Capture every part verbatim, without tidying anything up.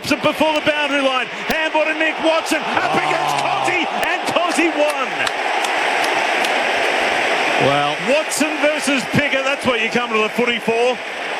Drops it before the boundary line. Handball to Nick Watson. Up Oh. against Cozzy, and Cozzy won. Well, Watson versus Pickett. That's what you come to the footy for.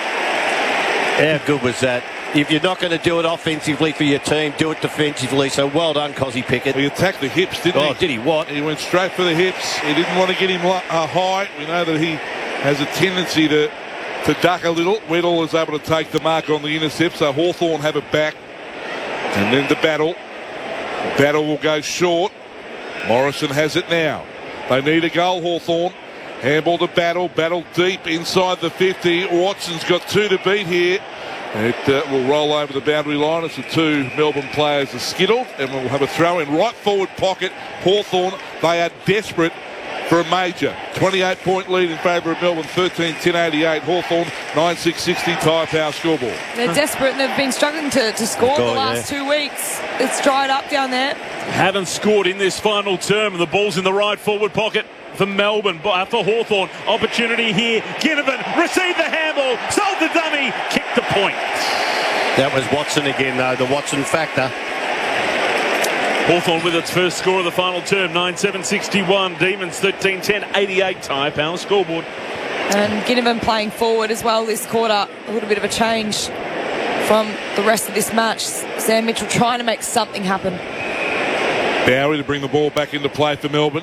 how good was that? If you're not going to do it offensively for your team, do it defensively. So well done, Cozzy Pickett. He attacked the hips, didn't he? Oh, did he what? He went straight for the hips. He didn't want to get him uh, high. We know that he has a tendency to, to duck a little. Weddle is able to take the mark on the intercept, so Hawthorn have it back. And then the battle. Battle will go short. Morrison has it now. They need a goal, Hawthorn. Handball to Battle. Battle deep inside the fifty. Watson's got two to beat here. It uh, will roll over the boundary line as the two Melbourne players are skittled, and we'll have a throw in right forward pocket. Hawthorn, they are desperate for a major. twenty-eight point lead in favour of Melbourne, thirteen ten eighty-eight. Hawthorn, nine six sixty, Tyre Power scoreboard. They're desperate and they've been struggling to, to score God, the last yeah. two weeks. It's dried up down there. Haven't scored in this final term. The ball's in the right forward pocket for Melbourne, uh, for Hawthorn. Opportunity here. Ginnivan received the handball, sold the dummy, kicked the point. That was Watson again, though, the Watson factor. Hawthorn with its first score of the final term, nine seven sixty-one. Demons thirteen ten eighty-eight. Tyre Power scoreboard. And Ginnivan playing forward as well this quarter. A little bit of a change from the rest of this match. Sam Mitchell trying to make something happen. Bowery to bring the ball back into play for Melbourne.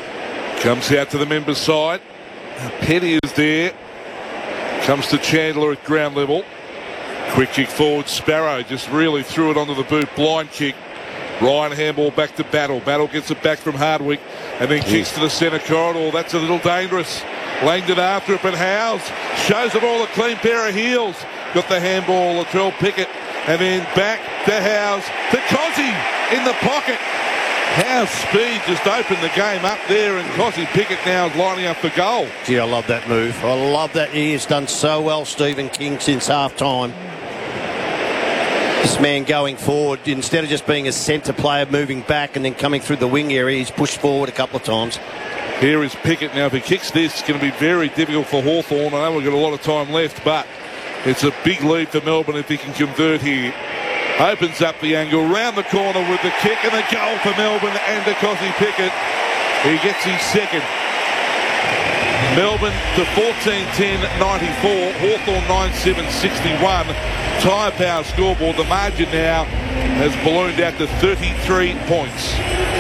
Comes out to the members' side. Petty is there. Comes to Chandler at ground level. Quick kick forward. Sparrow just really threw it onto the boot. Blind kick. Ryan handball back to Battle. Battle gets it back from Hardwick and then kicks to the centre corridor. That's a little dangerous. Langdon after it, but Howes shows them all a clean pair of heels. Got the handball, Latrell Pickett, and then back to Howes, to Cozzy in the pocket. Howes' speed just opened the game up there, and Cozzy Pickett now is lining up for goal. Gee, I love that move. I love that. He has done so well, Stephen King, since half-time. This man going forward, instead of just being a centre player moving back and then coming through the wing area, he's pushed forward a couple of times. Here is Pickett. Now, if he kicks this, it's going to be very difficult for Hawthorn. I know we've got a lot of time left, but it's a big lead for Melbourne if he can convert here. Opens up the angle, round the corner with the kick, and a goal for Melbourne and to Cozzy Pickett. He gets his second. Melbourne to fourteen ten ninety-four, Hawthorn nine seven sixty-one. Tyre Power scoreboard. The margin now has ballooned out to thirty-three points.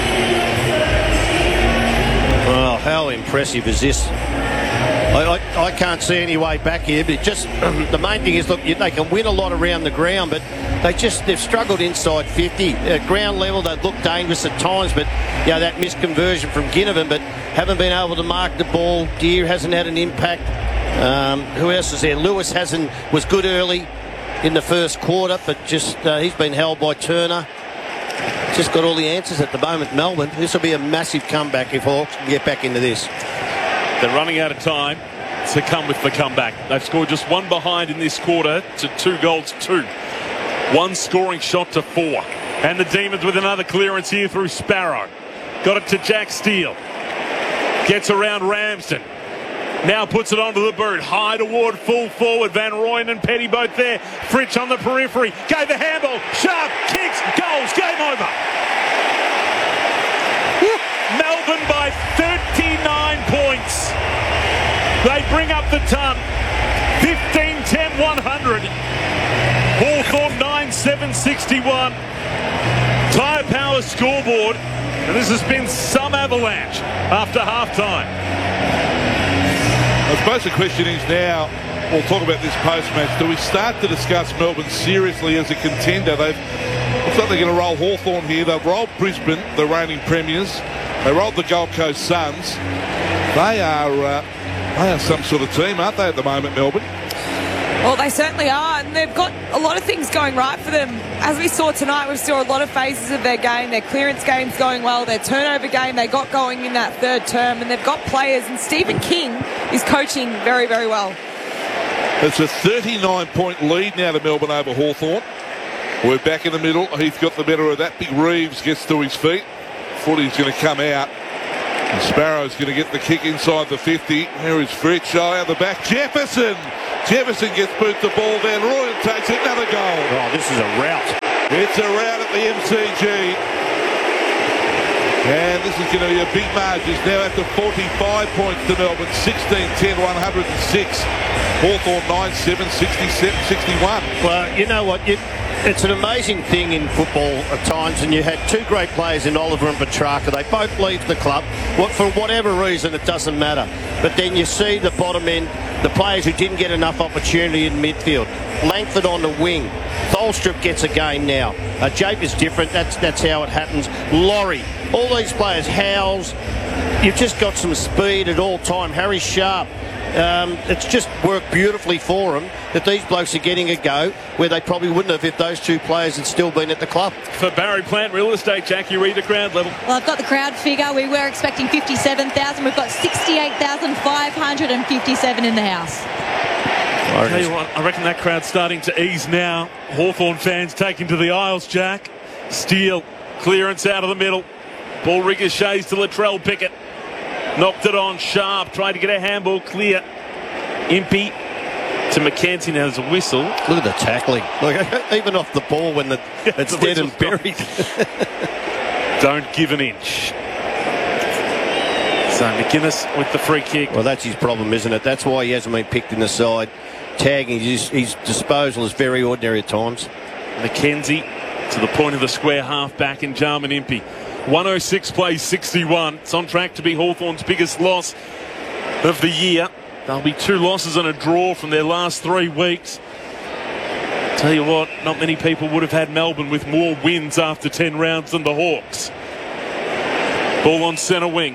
Oh, how impressive is this? I, I, I can't see any way back here, but just the main thing is, look, you, they can win a lot around the ground, but they just, they've struggled inside fifty. At ground level, they look dangerous at times, but, you know, that misconversion from Ginnivan, but haven't been able to mark the ball. Deere hasn't had an impact. Um, who else is there? Lewis hasn't, was good early in the first quarter, but just, uh, he's been held by Turner. Just got all the answers at the moment, Melbourne. This will be a massive comeback if Hawks can get back into this. They're running out of time to come with the comeback. They've scored just one behind in this quarter to two goals, two. One scoring shot to four. And the Demons with another clearance here through Sparrow. Got it to Jack Steele. Gets around Ramsden. Now puts it onto the boot. High toward full forward. Van Rooyen and Petty both there. Fritsch on the periphery. Gave the handball. Sharp kicks. Goals. Game over. Woo. Melbourne by thirty-nine points. They bring up the ton. fifteen ten one hundred. Hawthorn nine seven sixty-one. Tyre Power scoreboard. And this has been some avalanche after half-time. I suppose the question is now, we'll talk about this post-match, do we start to discuss Melbourne seriously as a contender? They've, looks like they're going to roll Hawthorn here. They've rolled Brisbane, the reigning premiers. They rolled the Gold Coast Suns. They are, uh, they are some sort of team, aren't they, at the moment, Melbourne? Well, they certainly are, and they've got a lot of things going right for them. As we saw tonight, we saw a lot of phases of their game. Their clearance game's going well. Their turnover game they got going in that third term, and they've got players, and Stephen King is coaching very, very well. It's a thirty-nine point lead now to Melbourne over Hawthorn. We're back in the middle. Heath got the better of that. Big Reeves gets to his feet. Footy's going to come out. And Sparrow's going to get the kick inside the fifty. Here is Fritsch. Oh, out the back. Jefferson. Jefferson gets boot the ball down. Royal takes it. Another goal. Oh, this is a rout. It's a rout at the M C G. And this is going to be a big margin. It's now up to forty-five points to Melbourne. sixteen ten, one hundred six. Hawthorn nine seven, sixty-seven, sixty-one. Well, you know what? You, it's an amazing thing in football at times, and you had two great players in Oliver and Petrarca. They both leave the club. What, for whatever reason, it doesn't matter. But then you see the bottom end, the players who didn't get enough opportunity in midfield. Langford on the wing. Tholstrup gets a game now. Uh, Jape is different. That's that's how it happens. Laurie, all these players, Howells, you've just got some speed at all time. Harry Sharp. Um, it's just worked beautifully for them that these blokes are getting a go where they probably wouldn't have if those two players had still been at the club. For Barry Plant Real Estate, Jackie, read the crowd level. Well, I've got the crowd figure. We were expecting fifty-seven thousand. We've got sixty-eight thousand five hundred fifty-seven in the house. I'll tell you what, I reckon that crowd's starting to ease now. Hawthorn fans taking to the aisles, Jack. Steele, clearance out of the middle. Ball ricochets to Latrell Pickett. Knocked it on. Sharp tried to get a handball clear. Impey to McKenzie. Now there's a whistle. Look at the tackling. Look, even off the ball when the, it's the dead and buried. Don't give an inch. So McInnes with the free kick. Well, that's his problem, isn't it? That's why he hasn't been picked in the side. Tagging, his, his disposal is very ordinary at times. McKenzie to the point of the square half back in Jarman Impey. one oh six plays sixty-one. It's on track to be Hawthorn's biggest loss of the year. There'll be two losses and a draw from their last three weeks. Tell you what, not many people would have had Melbourne with more wins after ten rounds than the Hawks. Ball on centre wing.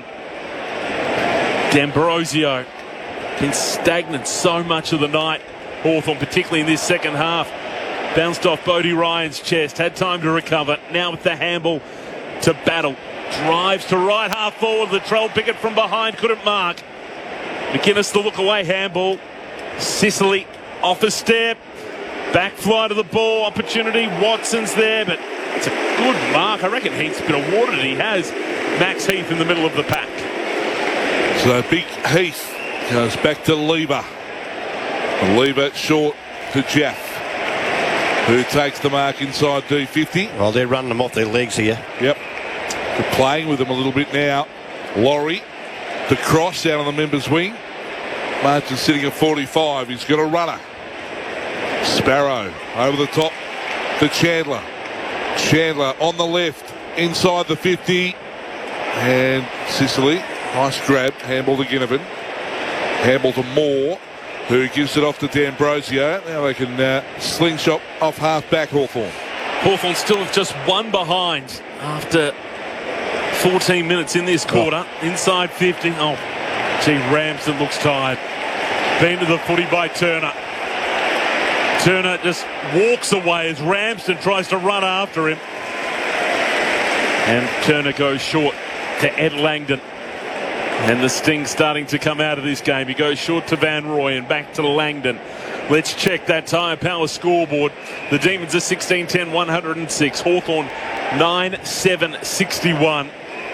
D'Ambrosio been stagnant so much of the night. Hawthorn, particularly in this second half. Bounced off Bodie Ryan's chest. Had time to recover. Now with the handball to Battle. Drives to right half forward. Latrell Pickett from behind couldn't mark. McInnes the look away handball. Sicily off a step. Back fly to the ball. Opportunity. Watson's there, but it's a good mark. I reckon Heath's been awarded. He has. Max Heath in the middle of the pack. So big Heath goes back to Lieber. Lieber short to Jeff, who takes the mark inside D fifty. Well, they're running them off their legs here. Yep. They're playing with them a little bit now. Laurie, the cross out on the members' wing. Martin sitting at forty-five. He's got a runner. Sparrow over the top to Chandler. Chandler on the left, inside the fifty. And Sicily, nice grab. Handball to Ginnivan. Handball to Moore, who gives it off to D'Ambrosio. Now they can uh, slingshot off half-back Hawthorn. Hawthorn still have just one behind after fourteen minutes in this quarter. Oh. Inside fifty. Oh, gee, Ramsden looks tired. Been to the footy by Turner. Turner just walks away as Ramsden tries to run after him. And Turner goes short to Ed Langdon. And the sting starting to come out of this game. He goes short to Van Roy and back to Langdon. Let's check that Tyre Power scoreboard. The Demons are sixteen ten, one oh six. Hawthorn nine seven, sixty-one.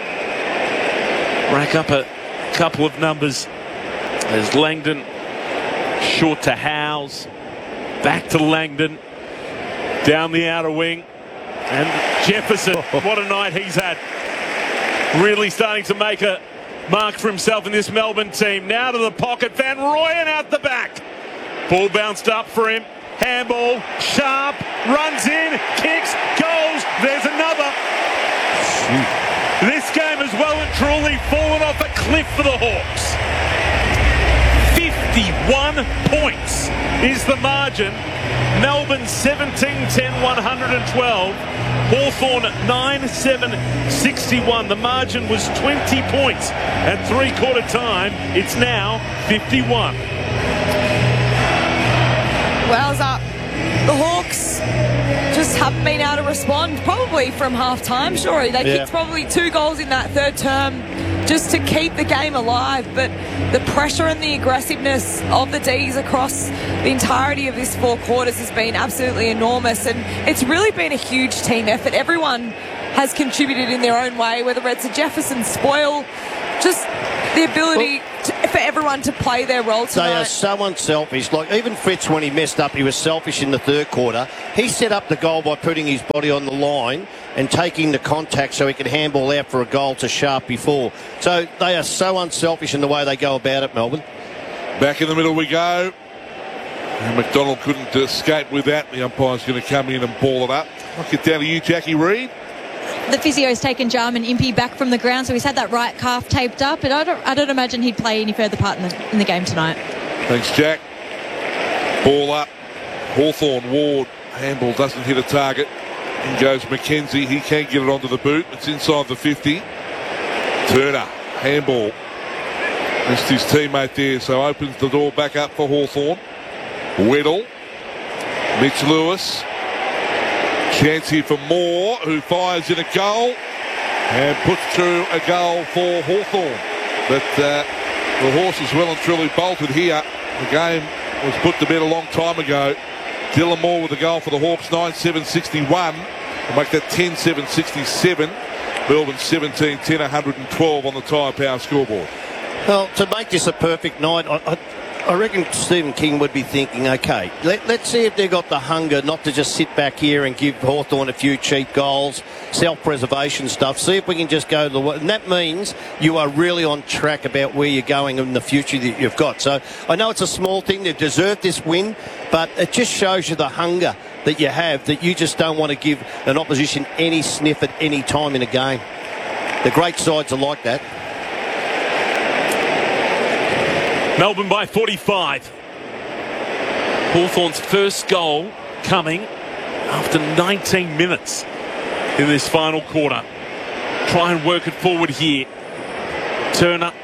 Rack up a couple of numbers as Langdon short to Howes. Back to Langdon. Down the outer wing. And Jefferson, what a night he's had. Really starting to make a mark for himself in this Melbourne team. Now to the pocket. Van Rooyen out the back. Ball bounced up for him. Handball. Sharp. Runs in. Kicks. Goes. There's another. This game has well and truly fallen off a cliff for the Hawks. fifty-one points is the margin. Melbourne seventeen ten, one twelve. Hawthorn nine seven, sixty-one. The margin was twenty points at three-quarter time. It's now fifty-one. Wowza. The Hawks just haven't been able to respond, probably from half-time, surely. They Yeah. kicked probably two goals in that third term just to keep the game alive, but the pressure and the aggressiveness of the D's across the entirety of this four quarters has been absolutely enormous, and it's really been a huge team effort. Everyone has contributed in their own way, whether it's a Jefferson spoil, just the ability to, for everyone to play their role tonight. They are so unselfish. Like, even Fritz, when he messed up, he was selfish in the third quarter. He set up the goal by putting his body on the line and taking the contact so he could handball out for a goal to Sharp before. So they are so unselfish in the way they go about it, Melbourne. Back in the middle we go. And McDonald couldn't escape with that. The umpire's going to come in and ball it up. I'll get down to you, Jackie Reid. The physio's taken Jarman Impey back from the ground, so he's had that right calf taped up, and I don't, I don't imagine he'd play any further part in the, in the game tonight. Thanks, Jack. Ball up. Hawthorn, Ward. Handball doesn't hit a target. In goes McKenzie. He can get it onto the boot. It's inside the fifty. Turner. Handball. Missed his teammate there, so opens the door back up for Hawthorn. Weddle. Mitch Lewis. Chance here for Moore, who fires in a goal and puts through a goal for Hawthorn. But uh, the horse is well and truly bolted here. The game was put to bed a long time ago. Dylan Moore with the goal for the Hawks, nine seven sixty-one. We'll make that ten seven sixty-seven. Melbourne seventeen ten, one hundred twelve on the Tyre Power scoreboard. Well, to make this a perfect night, I, I, I reckon Stephen King would be thinking, OK, let, let's see if they've got the hunger not to just sit back here and give Hawthorn a few cheap goals, self-preservation stuff. See if we can just go to the... And that means you are really on track about where you're going in the future that you've got. So I know it's a small thing. They've deserved this win, but it just shows you the hunger that you have, that you just don't want to give an opposition any sniff at any time in a game. The great sides are like that. Melbourne by forty-five. Hawthorn's first goal coming after nineteen minutes in this final quarter. Try and work it forward here. Turner,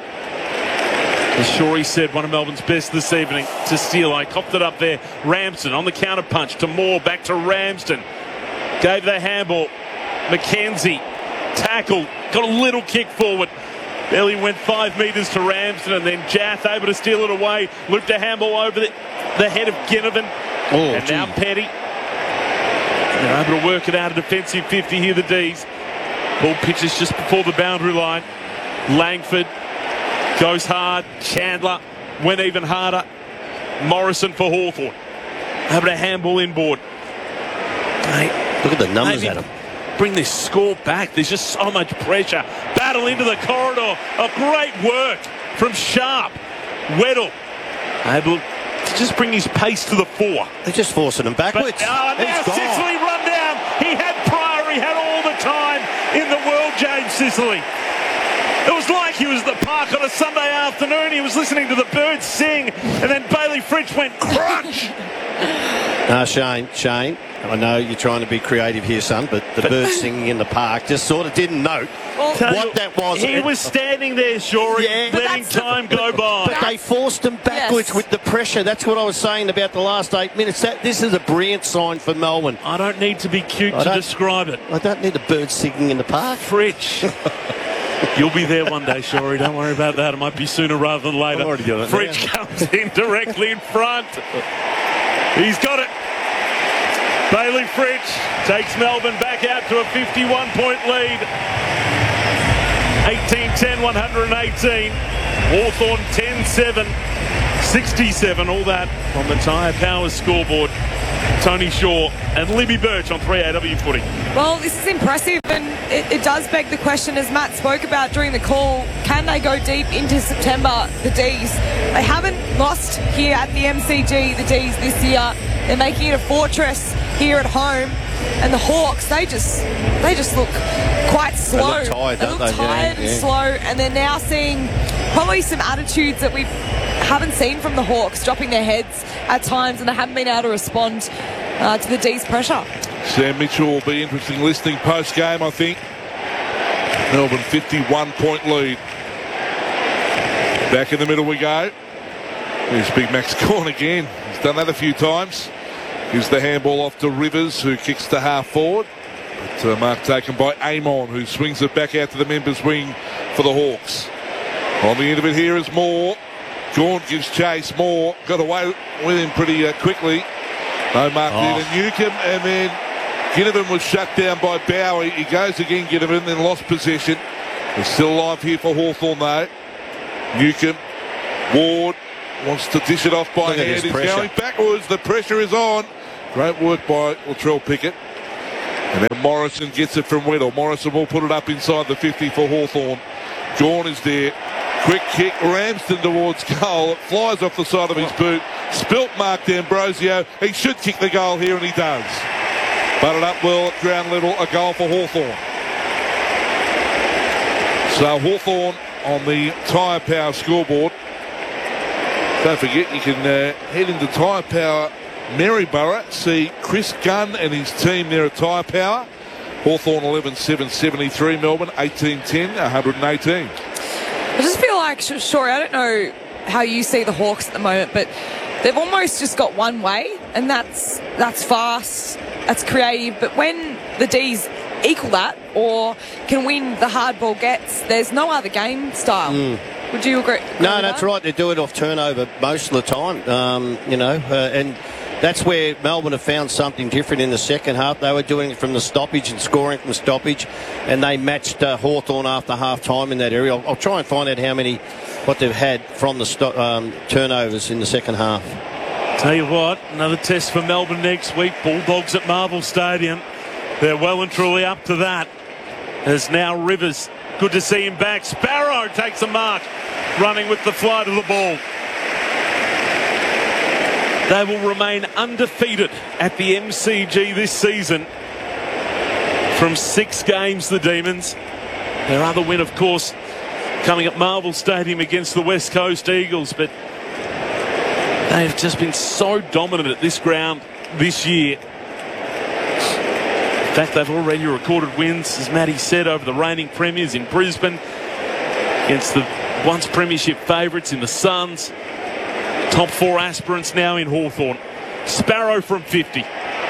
as Shorey said, one of Melbourne's best this evening. To steal, I copped it up there. Ramsden on the counter punch to Moore, back to Ramsden. Gave the handball. McKenzie tackled, got a little kick forward. Belly went five metres to Ramsden, and then Jath able to steal it away. Looped a handball over the, the head of Ginnivan. Oh, and gee. now Petty. They're able to work it out a defensive fifty here, the D's. Ball pitches just before the boundary line. Langford goes hard. Chandler went even harder. Morrison for Hawthorn. Able to handball inboard. Hey, Look at the numbers, maybe Adam. bring this score back. There's just so much pressure. Battle into the corridor. A great work from Sharp. Weddle able to just bring his pace to the fore. They're just forcing them But backwards. uh, now It's gone. Sicily run down. He had Pryor. He had all the time in the world, James Sicily. It was like he was at the park on a Sunday afternoon. He was listening to the birds sing, and then Bailey Fritsch went crunch. No, Shane, Shane, I know you're trying to be creative here, son, but the birds singing in the park just sort of didn't note Well, Tell what you, that was. He was standing there, Shorey, Yeah. But letting that's the- time go by. But they forced them backwards Yes. with the pressure. That's what I was saying about the last eight minutes. That This is a brilliant sign for Melbourne. I don't need to be cute I to don't- describe it. I don't need the birds singing in the park. Fritsch. You'll be there one day, Shorey. Don't worry about that. It might be sooner rather than later. I'm already doing it Fritsch now. comes in directly in front. He's got it. Bailey Fritsch takes Melbourne back out to a fifty-one point lead. eighteen ten, one hundred eighteen. Hawthorn ten seven, sixty-seven. All that on the Tyre Power scoreboard. Tony Shaw and Libby Birch on three A W footy. Well, this is impressive, and it, it does beg the question, as Matt spoke about during the call, can they go deep into September, the D's? They haven't lost here at the M C G, the D's, this year. They're making it a fortress here at home. And the Hawks, they just they just look quite slow. look tired, they don't look they? tired Yeah, and yeah. slow, and they're now seeing probably some attitudes that we haven't seen from the Hawks, dropping their heads at times, and they haven't been able to respond uh, to the D's pressure. Sam Mitchell will be interesting listening post-game, I think. Melbourne fifty-one point lead. Back in the middle we go. There's Big Max Corn again. He's done that a few times. Gives the handball off to Rivers, who kicks to half forward. But, uh, mark taken by Amon, who swings it back out to the members' wing for the Hawks. On the end of it here is Moore. Gaunt gives chase. Moore got away with him pretty uh, quickly. No mark Oh. there to Newcomb, and then Ginnivan was shut down by Bowie. He goes again, Ginnivan, then lost possession. He's still alive here for Hawthorn though. Newcomb Ward wants to dish it off by Look at hand. this He's pressure. going backwards. The pressure is on. Great work by Latrell Pickett. And then Morrison gets it from Weddle. Morrison will put it up inside the fifty for Hawthorn. Gawn is there. Quick kick. Ramsden towards goal. It flies off the side of his boot. Spilt Mark D'Ambrosio. He should kick the goal here, and he does. Butted up well at ground level. A goal for Hawthorn. So Hawthorn on the Tyre Power scoreboard. Don't forget, you can uh, head into Tyre Power Maryborough, see Chris Gunn and his team there at Tyre Power. Hawthorn eleven seven seventy-three, Melbourne eighteen ten one hundred eighteen. I just feel like, Shorey, I don't know how you see the Hawks at the moment, but they've almost just got one way, and that's that's fast, that's creative. But when the D's equal that or can win the hard ball gets, there's no other game style. Mm. Would you agree? agree No, with that's that? right. They do it off turnover most of the time, um, you know, uh, and that's where Melbourne have found something different in the second half. They were doing it from the stoppage and scoring from stoppage, and they matched uh, Hawthorn after half time in that area. I'll, I'll try and find out how many, what they've had from the sto- um, turnovers in the second half. Tell you what, another test for Melbourne next week. Bulldogs at Marvel Stadium. They're well and truly up to that. There's now Rivers. Good to see him back. Sparrow takes a mark, running with the flight of the ball. They will remain undefeated at the M C G this season from six games, the Demons. Their other win, of course, coming at Marvel Stadium against the West Coast Eagles, but they've just been so dominant at this ground this year. In fact, they've already recorded wins, as Matty said, over the reigning premiers in Brisbane, against the once premiership favourites in the Suns. Top four aspirants now in Hawthorn. Sparrow from fifty.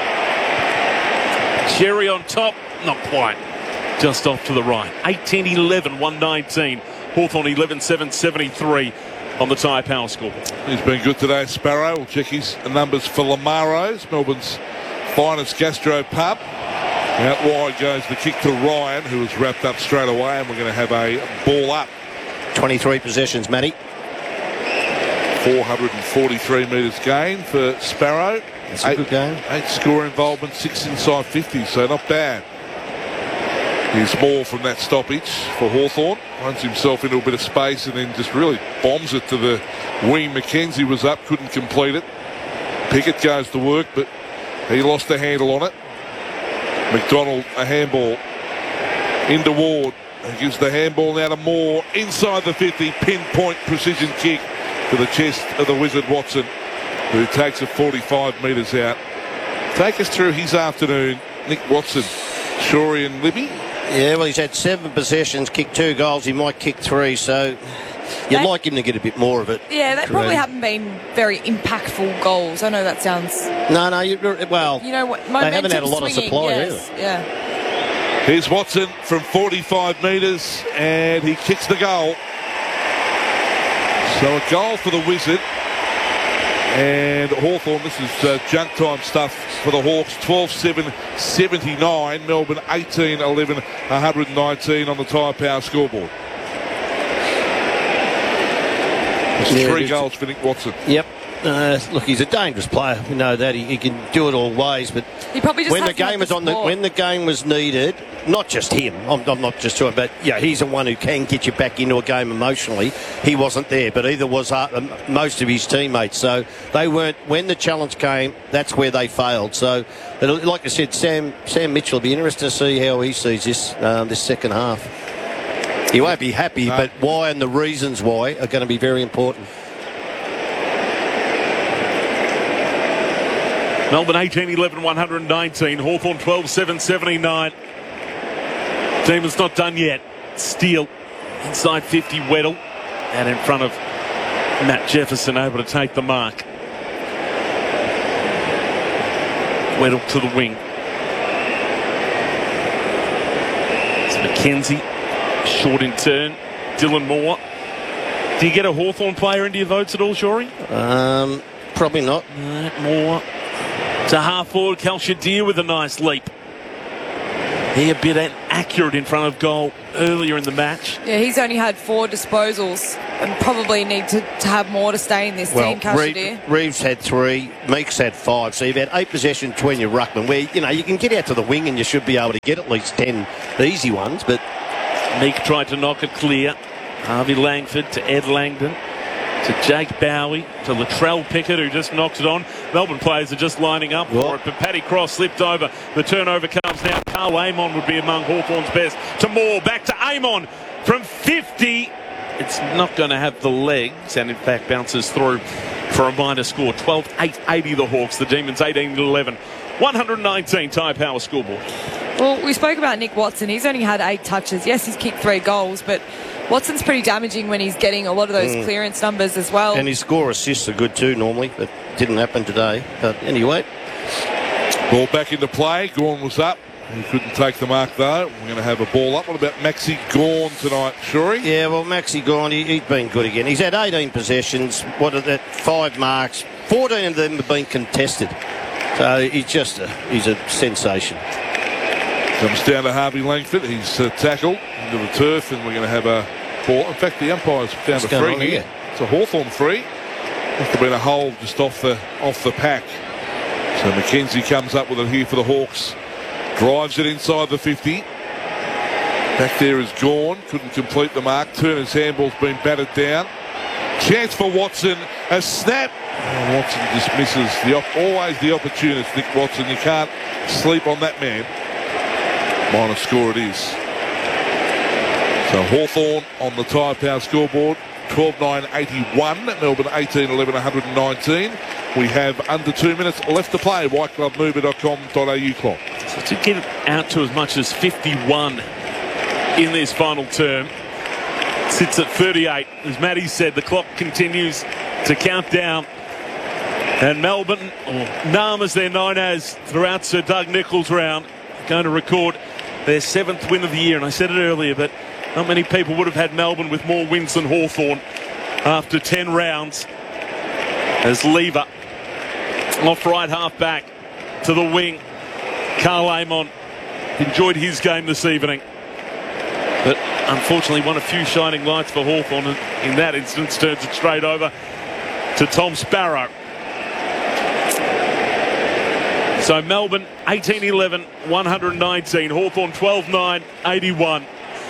Cherry on top, not quite. Just off to the right. eighteen eleven, one nineteen. Hawthorn eleven seven seventy-three on the Tyre Power scoreboard. He's been good today, Sparrow. We'll check his numbers for Lamaro's, Melbourne's finest gastro pub. Out wide goes the kick to Ryan, who was wrapped up straight away, and we're going to have a ball up. twenty-three possessions, Matty. four hundred forty-three metres gain for Sparrow. That's a eight, good game. Eight score involvement, six inside fifty, so not bad. Here's more from that stoppage for Hawthorn. Runs himself into a bit of space and then just really bombs it to the wing. McKenzie was up, couldn't complete it. Pickett goes to work, but he lost the handle on it. McDonald, a handball into Ward. He gives the handball now to Moore inside the fifty. Pinpoint precision kick to the chest of the Wizard Watson, who takes it forty-five metres out. Take us through his afternoon, Nick Watson, Shorey and Libby. Yeah, well, he's had seven possessions, kicked two goals. He might kick three, so you'd They- like him to get a bit more of it. Yeah, they probably Correct. haven't been very impactful goals. I know that sounds, No, no, you, well, you know what, they haven't had a momentum lot of swinging, supply, yes, yeah. Here's Watson from forty-five metres, and he kicks the goal. So a goal for the Wizard. And Hawthorn, this is uh, junk time stuff for the Hawks. twelve seven seventy-nine. Melbourne eighteen eleven one hundred nineteen on the Tyre Power scoreboard. It's Yeah, three it is. goals for Nick Watson. Yep. Uh, look, he's a dangerous player. We know that. He, he can do it all ways, but He probably just when the hasn't had game was on the support. when the game was needed, not just him. I'm, I'm not just talking about. Yeah, he's the one who can get you back into a game emotionally. He wasn't there, but either was uh, most of his teammates. So they weren't. When the challenge came, that's where they failed. So, it'll- like I said, Sam Sam Mitchell will be interested to see how he sees this um, this second half. He won't be happy, No. but why and the reasons why are going to be very important. Melbourne eighteen eleven one hundred nineteen. Hawthorn twelve seven seventy-nine. Demons not done yet. Steele inside fifty. Weddle. And in front of Matt Jefferson, able to take the mark. Weddle to the wing. It's McKenzie. Short in turn. Dylan Moore. Do you get a Hawthorn player into your votes at all, Shorey? Um, probably not. Uh, Moore to half forward. Cal Shadir with a nice leap. He a bit inaccurate in front of goal earlier in the match. Yeah, he's only had four disposals and probably need to, to have more to stay in this Well, team, Cashadier. Reeve, Reeves had three, Meeks had five, so you've had eight possession between your ruckman, where, you know, you can get out to the wing and you should be able to get at least ten easy ones, but... Meek tried to knock it clear. Harvey Langford to Ed Langdon to Jake Bowie to Latrell Pickett, who just knocks it on. Melbourne players are just lining up What? for it, but Paddy Cross slipped over. The turnover comes now. Carl Amon would be among Hawthorn's best. To Moore, back to Amon from fifty. It's not going to have the legs, and in fact bounces through for a minor score. twelve eight eighty the Hawks, the Demons eighteen eleven. one hundred nineteen Tyre Power scoreboard. Well, we spoke about Nick Watson. He's only had eight touches. Yes, he's kicked three goals, but Watson's pretty damaging when he's getting a lot of those mm. clearance numbers as well. And his score assists are good too normally, but didn't happen today. But anyway. Ball back into play. Gawn was up. He couldn't take the mark though. We're going to have a ball up. What about Maxi Gawn tonight, Shuri? Yeah, well, Maxi Gawn, he, he's been good again. He's had eighteen possessions. What are that? Five marks. fourteen of them have been contested. So he's just a, he's a sensation. Comes down to Harvey Langford. He's uh, tackled into the turf, and we're going to have a ball. In fact, the umpire's down What's to free on here. here? It's a Hawthorn free. Must have been a hold just off the off the pack. So McKenzie comes up with it here for the Hawks. Drives it inside the fifty. Back there is Gawn. Couldn't complete the mark. Turner's handball's been battered down. Chance for Watson. A snap. Oh, Watson just misses. The op- always the opportunist, Nick Watson. You can't sleep on that man. Minor score it is. So Hawthorn on the Tyre Power scoreboard. twelve nine eighty-one. Melbourne eighteen eleven one hundred nineteen. We have under two minutes left to play. white glove mover dot com dot a u clock. So to get it out to as much as fifty-one in this final term, sits at thirty-eight. As Matty said, the clock continues to count down. And Melbourne, or Nam as they're known as throughout Sir Doug Nicholls' round, going to record their seventh win of the year. And I said it earlier, but not many people would have had Melbourne with more wins than Hawthorn after ten rounds. As Lever, off right half back to the wing. Carl Amon enjoyed his game this evening, but unfortunately one of few shining lights for Hawthorn, and in that instance turns it straight over to Tom Sparrow. So Melbourne eighteen eleven one hundred nineteen, Hawthorn twelve nine eighty-one.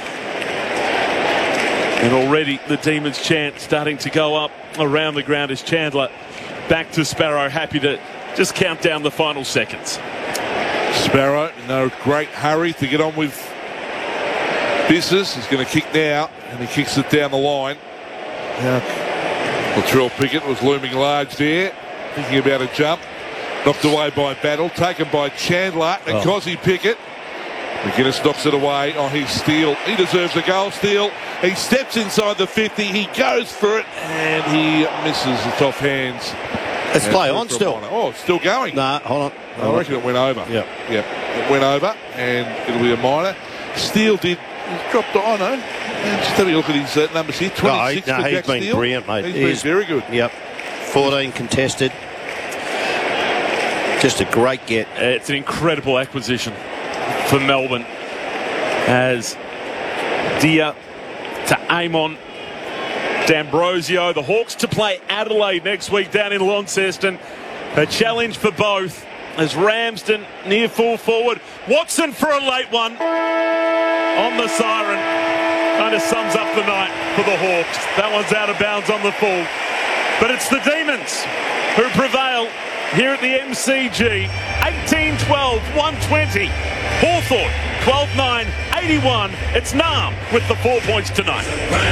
And already the Demons chant starting to go up around the ground as Chandler back to Sparrow, happy to just count down the final seconds. Sparrow in no great hurry to get on with business. He's going to kick now, and he kicks it down the line. Now, Latrell Pickett was looming large there, thinking about a jump. Knocked away by Battle, taken by Chandler and Oh. Cozzy Pickett. McGuinness knocks it away on his steal. He deserves a goal steal. He steps inside the fifty. He goes for it, and he misses. It's off hands. Let's And play through on for a still. minor. Oh, it's still going. Nah, hold on. I reckon it went over. Yep. Yep. It went over, and it'll be a minor. Steele did. He's dropped. I know. And just having a look at his uh, numbers here. twenty-six No, for he's Jack been Steele. brilliant, mate. He's He's- been very good. Yep. fourteen contested. Just a great get. It's an incredible acquisition for Melbourne as Dia to Amon, D'Ambrosio. The Hawks to play Adelaide next week down in Launceston. A challenge for both as Ramsden near full forward. Watson for a late one on the siren. Kind of sums up the night for the Hawks. That one's out of bounds on the full. But it's the Demons who prevail here at the M C G. eighteen twelve one twenty. Hawthorn twelve nine eighty-one. It's Nam with the four points tonight.